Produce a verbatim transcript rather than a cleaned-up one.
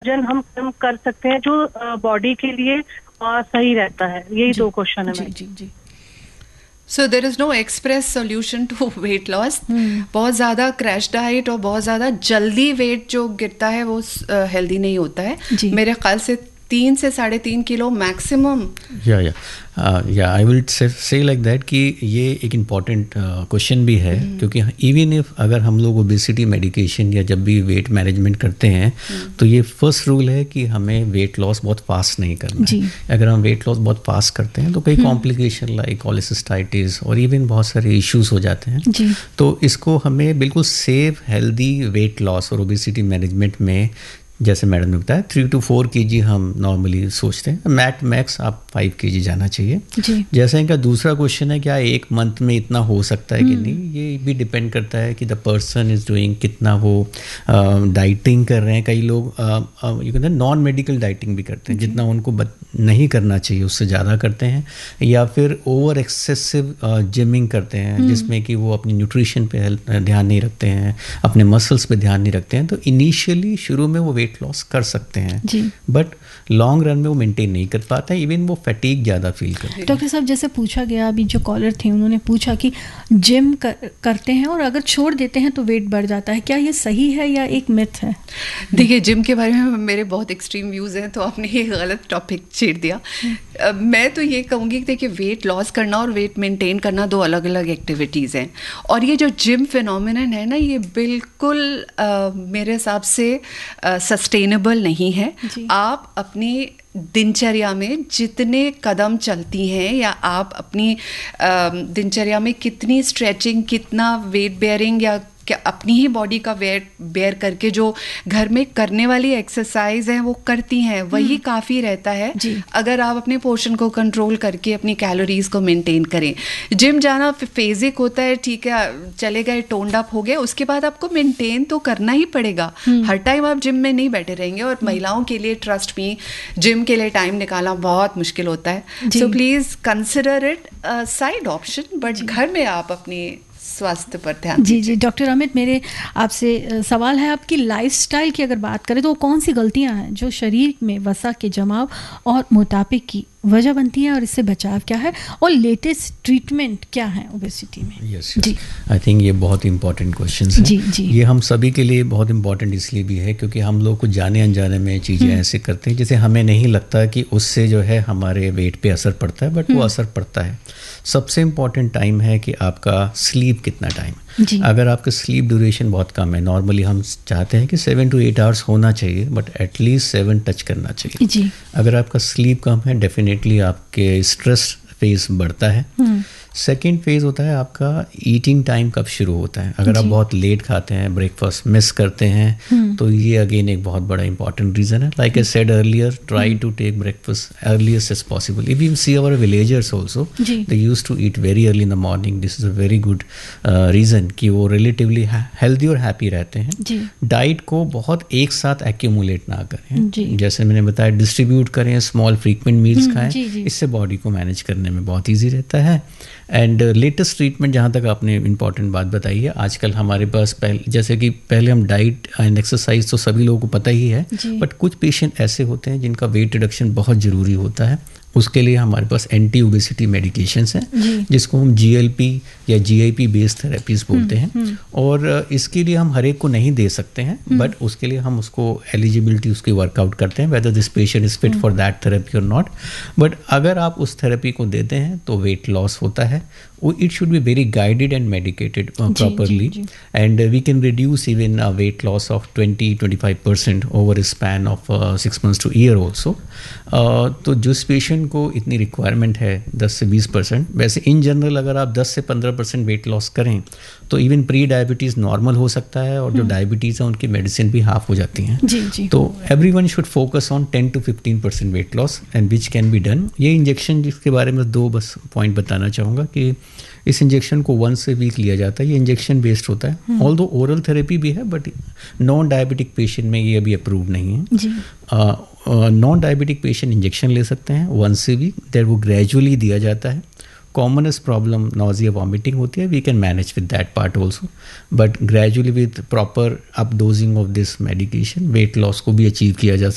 वजन हम कम कर सकते हैं जो बॉडी के लिए uh, सही रहता है? यही दो क्वेश्चन है जी मेरे। जी जी सो there is know express solution to weight loss. बहुत ज़्यादा क्रैश डाइट और बहुत ज़्यादा जल्दी वेट जो गिरता है वो हेल्दी uh, नहीं होता है। मेरे ख्याल से तीन से साढ़े तीन किलो मैक्सिमम। या या या I will say like that कि ये एक इम्पॉर्टेंट क्वेश्चन भी है, mm. क्योंकि इवन इफ अगर हम लोग ओबेसिटी मेडिकेशन या जब भी वेट मैनेजमेंट करते हैं mm. तो ये फर्स्ट रूल है कि हमें वेट लॉस बहुत फास्ट नहीं करना है। अगर हम वेट लॉस बहुत फास्ट करते हैं तो कई कॉम्प्लिकेशन लाइक कोलेसिस्टाइटिस और इवन बहुत सारे इश्यूज हो जाते हैं जी. तो इसको हमें बिल्कुल सेफ हेल्दी वेट लॉस और ओबेसिटी मैनेजमेंट में, जैसे मैडम ने बताया, थ्री टू फोर के जी हम नॉर्मली सोचते हैं, मैट मैक्स आप फाइव के जी जाना चाहिए जी. जैसे इनका दूसरा क्वेश्चन है क्या एक मंथ में इतना हो सकता है कि नहीं, ये भी डिपेंड करता है कि द पर्सन इज़ डूइंग, कितना वो डाइटिंग कर रहे हैं। कई लोग यू कहते हैं नॉन मेडिकल डाइटिंग भी करते हैं, जितना उनको बत, नहीं करना चाहिए उससे ज़्यादा करते हैं, या फिर ओवर एक्सेसिव जिमिंग करते हैं जिसमें कि वो अपनी न्यूट्रिशन पे ध्यान नहीं रखते हैं, अपने मसल्स पे ध्यान नहीं रखते हैं। तो इनिशियली शुरू में वो वेट लॉस कर सकते हैं, बट लॉन्ग रन में वो मेंटेन नहीं कर पाता है, इवन वो फैटीग ज़्यादा फील करते हैं। डॉक्टर साहब, जैसे पूछा गया, अभी जो कॉलर थे उन्होंने पूछा कि जिम कर, करते हैं और अगर छोड़ देते हैं तो वेट बढ़ जाता है, क्या ये सही है या एक मिथ है? देखिए, जिम के बारे में मेरे बहुत एक्सट्रीम व्यूज़ हैं, तो आपने ये गलत टॉपिक छेड़ दिया। uh, मैं तो ये कहूँगी कि देखिए, वेट लॉस करना और वेट मेंटेन करना दो अलग अलग एक्टिविटीज़ हैं, और ये जो जिम फिनोमिनन है ना, ये बिल्कुल uh, मेरे हिसाब से सस्टेनेबल uh, नहीं है। आप अपनी दिनचर्या में जितने कदम चलती हैं, या आप अपनी दिनचर्या में कितनी स्ट्रेचिंग, कितना वेट बेयरिंग, या क्या अपनी ही बॉडी का वेट बेयर करके जो घर में करने वाली एक्सरसाइज है वो करती हैं, वही काफ़ी रहता है अगर आप अपने पोर्शन को कंट्रोल करके अपनी कैलोरीज को मेंटेन करें। जिम जाना फेजिक होता है, ठीक है, चले गए, टोन्ड अप हो गए, उसके बाद आपको मेंटेन तो करना ही पड़ेगा। हर टाइम आप जिम में नहीं बैठे रहेंगे, और महिलाओं के लिए ट्रस्ट मी, जिम के लिए टाइम निकालना बहुत मुश्किल होता है। So please consider it side option, but घर में आप अपनी स्वास्थ्य पर ध्यान जी जी। डॉक्टर अमित, मेरे आपसे सवाल है, आपकी लाइफस्टाइल की अगर बात करें तो कौन सी गलतियां हैं जो शरीर में वसा के जमाव और मोटापे की वजह बनती है, और इससे बचाव क्या है, और लेटेस्ट ट्रीटमेंट क्या है ओबेसिटी में? यस जी, आई थिंक ये बहुत इंपॉर्टेंट क्वेश्चन है जी, जी. ये हम सभी के लिए बहुत इंपॉर्टेंट इसलिए भी है क्योंकि हम लोग कुछ जाने अनजाने में चीज़ें ऐसे करते हैं जिसे हमें नहीं लगता कि उससे जो है हमारे वेट पे असर पड़ता है, बट वो असर पड़ता है। सबसे इम्पॉर्टेंट टाइम है कि आपका स्लीप कितना टाइम है। अगर आपका स्लीप ड्यूरेशन बहुत कम है, नॉर्मली हम चाहते हैं कि सेवन टू एट आवर्स होना चाहिए, बट एटलीस्ट सेवन टच करना चाहिए जी। अगर आपका स्लीप कम है, डेफिनेटली आपके स्ट्रेस फेज बढ़ता है। सेकेंड फेज होता है आपका ईटिंग टाइम कब शुरू होता है। अगर आप बहुत लेट खाते हैं, ब्रेकफास्ट मिस करते हैं, तो ये अगेन एक बहुत बड़ा इंपॉर्टेंट रीज़न है। Like I said earlier, try to take breakfast earliest as possible. If you see our villagers also, they use to eat very early in the morning. This is a very good reason कि वो relatively healthy और happy रहते हैं। Diet को बहुत एक साथ accumulate ना करें, जैसे मैंने बताया, डिस्ट्रीब्यूट करें, स्मॉल फ्रीक्वेंट मील्स खाएं, इससे बॉडी को मैनेज करने में बहुत ईजी रहता है। एंड लेटेस्ट ट्रीटमेंट, जहाँ तक आपने इम्पॉर्टेंट बात बताई है, आजकल हमारे पास पहले, जैसे कि पहले हम डाइट एंड एक्सरसाइज तो सभी लोगों को पता ही है, बट कुछ पेशेंट ऐसे होते हैं जिनका वेट रिडक्शन बहुत ज़रूरी होता है। उसके लिए हमारे पास एंटी ओबेसिटी मेडिकेशंस हैं, जिसको हम जीएलपी या जीआईपी बेस्ड थेरेपीज बोलते हैं। और इसके लिए हम हर एक को नहीं दे सकते हैं, बट उसके लिए हम उसको एलिजिबिलिटी उसकी वर्कआउट करते हैं, whether this patient is fit for that therapy और नॉट। बट अगर आप उस थेरेपी को देते हैं तो वेट लॉस होता है। It should be very guided and medicated uh, properly, ji, ji. and uh, we can reduce even uh, weight loss of twenty to twenty-five percent over a span of uh, six months to year also. uh, तो जिस patient को इतनी requirement है दस से बीस percent, वैसे in general अगर आप दस से पंद्रह परसेंट वेट लॉस करें तो इवन प्री डायबिटीज़ नॉर्मल हो सकता है, और जो डायबिटीज़ है उनकी मेडिसिन भी हाफ हो जाती हैं जी, जी. तो every one should focus on ten to fifteen percent weight loss and which can be done. ये इंजेक्शन जिसके बारे में दो बस पॉइंट बताना चाहूँगा कि इस इंजेक्शन को वंस ए वीक लिया जाता है। ये इंजेक्शन बेस्ड होता है, ऑल दो ओरल थेरेपी भी है, बट नॉन डायबिटिक पेशेंट में ये अभी अप्रूव नहीं है। नॉन डायबिटिक पेशेंट इंजेक्शन ले सकते हैं वंस ए वीक, देयर वो ग्रेजुअली दिया जाता है। कॉमनेस्ट प्रॉब्लम नॉजिया वॉमिटिंग होती है, we can manage with that part also, but gradually with proper up dosing of this medication weight loss को भी अचीव किया जा सकता है।